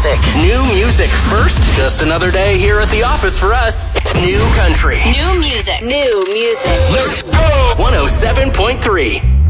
music. New music first. Just another day here at the office for us. New country. New music. New music. Let's go. 107.3.